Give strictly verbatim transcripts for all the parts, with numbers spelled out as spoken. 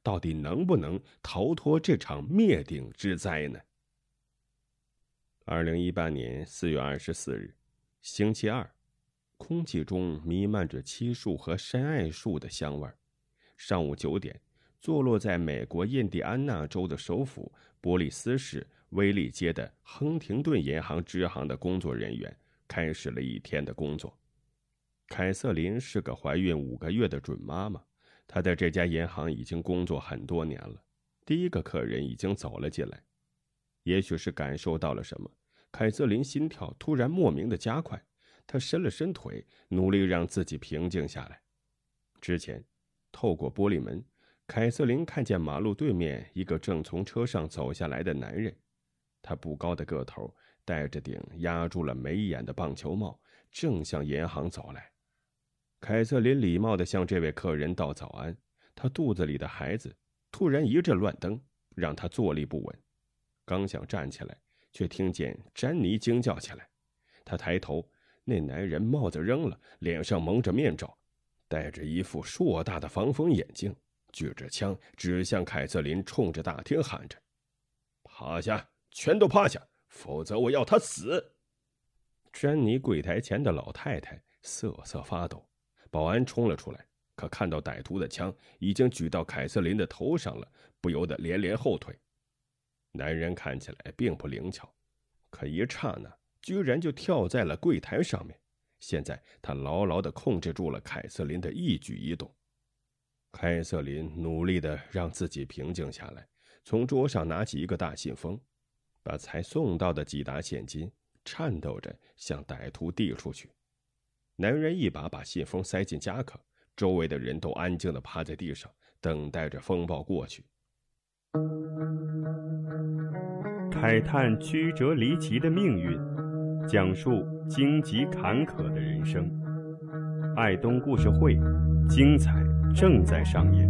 到底能不能逃脱这场灭顶之灾呢？二零一八年四月二十四日，星期二，空气中弥漫着漆树和山艾树的香味。上午九点，坐落在美国印第安纳州的首府波利斯市威利街的亨廷顿银行支行的工作人员开始了一天的工作。凯瑟琳是个怀孕五个月的准妈妈，她在这家银行已经工作很多年了。第一个客人已经走了进来，也许是感受到了什么，凯瑟琳心跳突然莫名的加快，她伸了伸腿，努力让自己平静下来。之前，透过玻璃门，凯瑟琳看见马路对面一个正从车上走下来的男人。他不高的个头，戴着顶压住了眉眼的棒球帽，正向银行走来。凯瑟琳礼貌地向这位客人道早安，她肚子里的孩子突然一阵乱蹬，让她坐立不稳。刚想站起来，却听见詹妮惊叫起来。她抬头，那男人帽子扔了，脸上蒙着面罩，戴着一副硕大的防风眼镜，举着枪指向凯瑟琳，冲着大厅喊着：“趴下，全都趴下，否则我要他死！”詹妮柜台前的老太太瑟瑟发抖。保安冲了出来，可看到歹徒的枪已经举到凯瑟琳的头上了，不由得连连后退。男人看起来并不灵巧，可一刹那居然就跳在了柜台上面。现在他牢牢地控制住了凯瑟琳的一举一动。凯瑟琳努力地让自己平静下来，从桌上拿起一个大信封，把才送到的几沓现金颤抖着向歹徒递出去。男人一把把信封塞进夹克，周围的人都安静地趴在地上，等待着风暴过去。 慨叹曲折离奇的命运，讲述荆棘坎坷的人生。爱东故事会，精彩正在上演。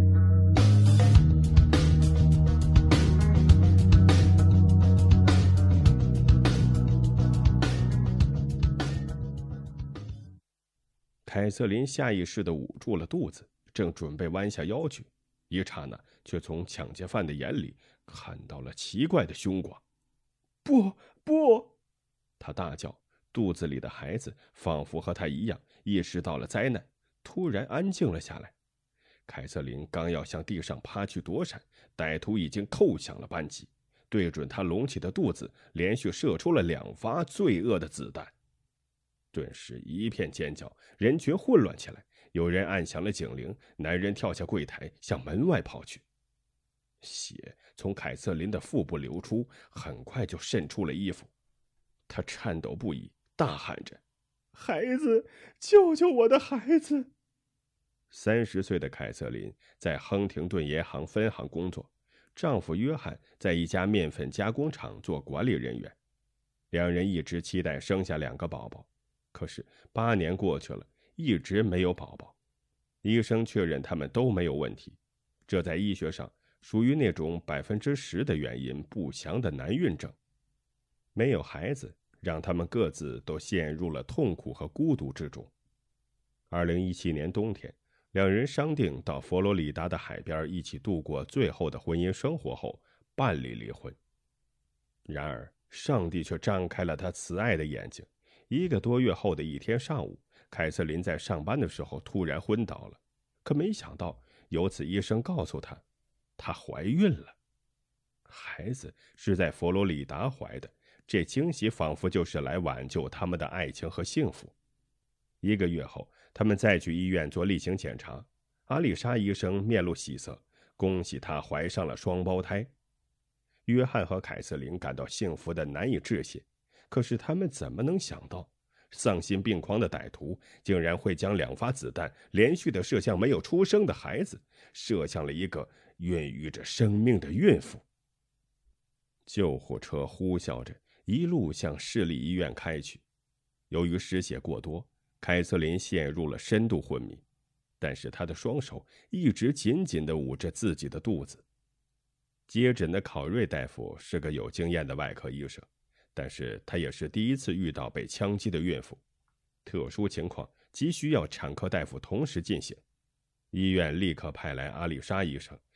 凯瑟琳下意识地捂住了肚子，正准备弯下腰去，一刹那却从抢劫犯的眼里看到了奇怪的凶光。不不！他大叫，肚子里的孩子仿佛和他一样意识到了灾难，突然安静了下来。凯瑟琳刚要向地上趴去躲闪，歹徒已经扣响了扳机，对准他隆起的肚子连续射出了两发罪恶的子弹。顿时一片尖叫，人群混乱起来，有人按响了警铃，男人跳下柜台向门外跑去。血从凯瑟琳的腹部流出，很快就渗出了衣服。她颤抖不已，大喊着：“孩子，救救我的孩子！”三十岁的凯瑟琳在亨廷顿银行分行工作，丈夫约翰在一家面粉加工厂做管理人员。两人一直期待生下两个宝宝，可是八年过去了，一直没有宝宝。医生确认他们都没有问题，这在医学上属于那种百分之十的原因不详的难孕症。没有孩子，让他们各自都陷入了痛苦和孤独之中。二零一七年冬天，两人商定到佛罗里达的海边一起度过最后的婚姻生活后，办理离婚。然而，上帝却张开了他慈爱的眼睛。一个多月后的一天上午，凯瑟琳在上班的时候突然昏倒了，可没想到，由此医生告诉她，她怀孕了。孩子是在佛罗里达怀的，这惊喜仿佛就是来挽救他们的爱情和幸福。一个月后，他们再去医院做例行检查，阿丽莎医生面露喜色，恭喜她怀上了双胞胎。约翰和凯瑟琳感到幸福的难以置信，可是他们怎么能想到，丧心病狂的歹徒竟然会将两发子弹连续地射向没有出生的孩子，射向了一个孕育着生命的孕妇。救护车呼啸着一路向市立医院开去。由于失血过多，凯瑟琳陷入了深度昏迷，但是她的双手一直紧紧地捂着自己的肚子。接诊的考瑞大夫是个有经验的外科医生，但是他也是第一次遇到被枪击的孕妇。特殊情况急需要产科大夫同时进行。医院立刻派来阿丽莎医生，